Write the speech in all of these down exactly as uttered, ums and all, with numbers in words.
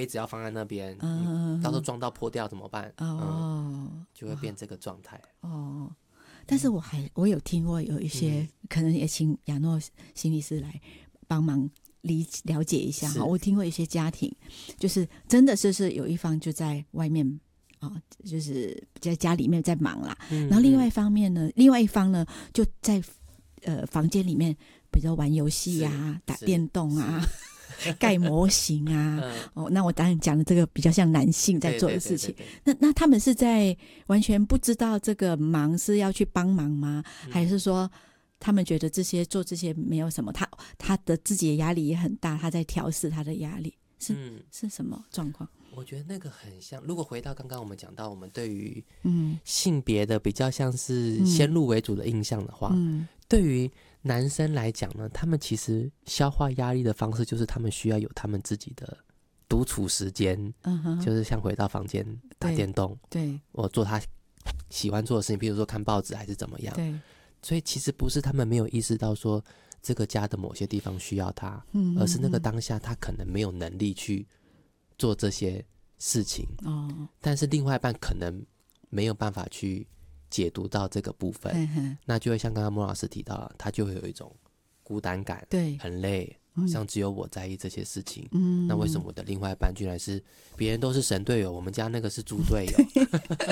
杯子要放在那边， 嗯， 到时候撞到破掉怎么办？ 哦、 嗯，就会变这个状态。 哦，但是我还我有听过有一些、嗯、可能也请亚诺心理师来帮忙理了解一下哈。我听过一些家庭，就是真的是是有一方就在外面啊，就是在家里面在忙啦，嗯、然后另外一方面呢，另外一方呢就在呃房间里面，比如说玩游戏啊、打电动啊。盖模型啊、嗯哦，那我当然讲的这个比较像男性在做的事情。对对对对对，那那他们是在完全不知道这个忙是要去帮忙吗？嗯、还是说他们觉得这些做这些没有什么？他他的自己的压力也很大，他在调试他的压力，是、嗯、是什么状况？ 我觉得那个很像，如果回到刚刚我们讲到，我们对于嗯性别的比较像是先入为主的印象的话，嗯、对于男生来讲呢，他们其实消化压力的方式就是他们需要有他们自己的独处时间，嗯、就是像回到房间打电动，对，我做他喜欢做的事情，比如说看报纸还是怎么样，对，所以其实不是他们没有意识到说这个家的某些地方需要他，嗯、而是那个当下他可能没有能力去做这些事情，哦，但是另外一半可能没有办法去解读到这个部分，嘿嘿，那就会像刚刚莫老师提到了，他就会有一种孤单感，对，很累，好像只有我在意这些事情，嗯，那为什么我的另外一半居然是别人都是神队友，我们家那个是猪队友？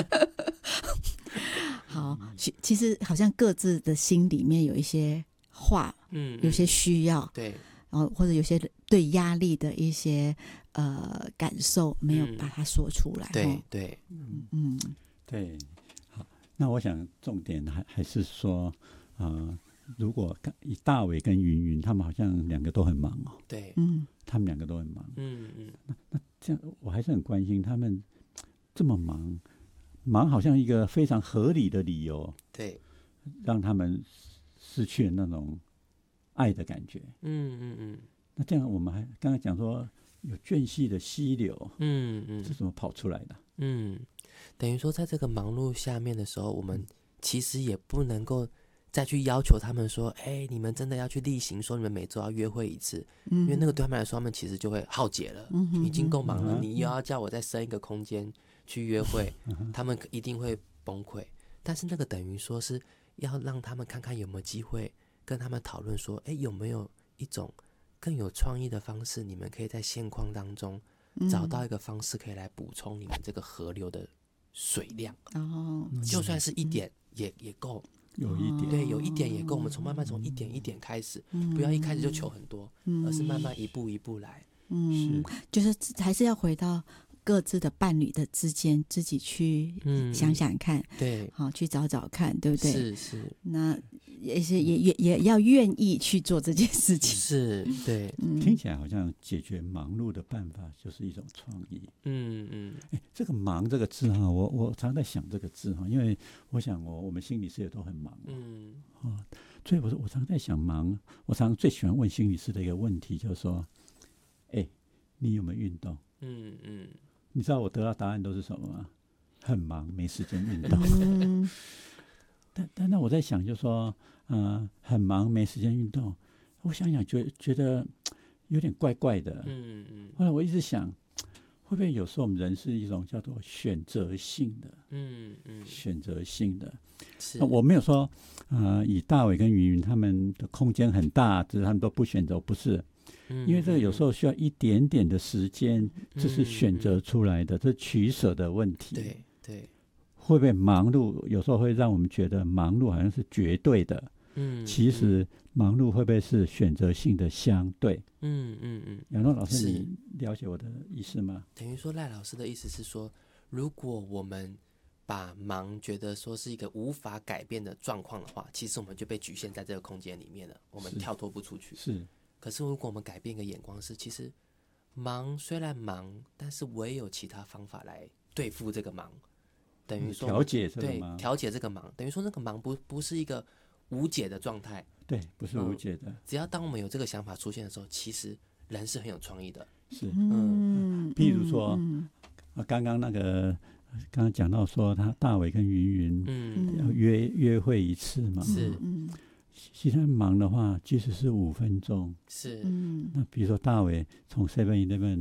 好，其实好像各自的心里面有一些话，嗯，有些需要，对，然后或者有些对压力的一些呃感受没有把它说出来，嗯、对对， 嗯嗯，对。那我想重点还还是说，呃，如果以大伟跟云云，他们好像两个都很忙哦。 对， 嗯，他们两个都很忙。嗯嗯。那那这样，我还是很关心他们这么忙，忙好像一个非常合理的理由， 对， 让他们失去了那种爱的感觉。 嗯嗯嗯。 那这样，我们还刚刚讲说有间隙的溪流，嗯嗯，是怎么跑出来的？ 嗯。等于说在这个忙碌下面的时候，我们其实也不能够再去要求他们说，哎，你们真的要去例行说你们每周要约会一次，嗯、因为那个对他们来说他们其实就会耗竭了，嗯、已经够忙了，嗯、你又要叫我再生一个空间去约会，嗯、他们一定会崩溃。但是那个等于说是要让他们看看有没有机会跟他们讨论说，哎，有没有一种更有创意的方式，你们可以在现况当中找到一个方式可以来补充你们这个河流的水量，哦，就算是一点、嗯、也也够， 有一点， 对，有一点也够。我们从慢慢从一点一点开始，嗯、不要一开始就求很多，嗯、而是慢慢一步一步来。 嗯，是，就是还是要回到各自的伴侣的之间，自己去想想看，嗯、 对， 好去找找看，对不对？ 是是， 那也是也也也要愿意去做这件事情， 是，对， 嗯、听起来好像解决忙碌的办法就是一种创意，嗯嗯，哎，这个“忙”这个字哈，我我常在想这个字哈，因为我想我我们心理师也都很忙，嗯，哦，所以我我常在想忙，我常最喜欢问心理师的一个问题就是说，哎，你有没有运动？嗯嗯。你知道我得到答案都是什么吗？很忙，没时间运动。嗯、但但那我在想，就说，呃，很忙，没时间运动。我想想，觉觉得有点怪怪的。嗯嗯。后来我一直想，会不会有时候我们人是一种叫做选择性的？嗯嗯。选择性的。是。我没有说，呃，以大伟跟云云他们的空间很大，只是他们都不选择，不是。因为这个有时候需要一点点的时间，这是选择出来的，这是取舍的问题。 对对， 会不会忙碌？有时候会让我们觉得忙碌好像是绝对的。嗯，其实忙碌会不会是选择性的相对？嗯嗯嗯。亚诺老师，你了解我的意思吗？ 等于说赖老师的意思是说，如果我们把忙觉得说是一个无法改变的状况的话，其实我们就被局限在这个空间里面了，我们跳脱不出去。 是。 可是如果我们改变一个眼光是，其实忙虽然忙，但是我也有其他方法来对付这个忙，等于说调节这个忙， 对，调节这个忙，等于说那个忙不不是一个无解的状态， 对，不是无解的、嗯。 只要当我们有这个想法出现的时候，其实人是很有创意的。 是，嗯，譬如说，嗯、刚刚那个刚刚讲到说，他大伟跟云云，嗯，要约约会一次嘛， 是， 嗯。其实忙的话，即使是五分钟， 是， 那比如说大伟从 seven eleven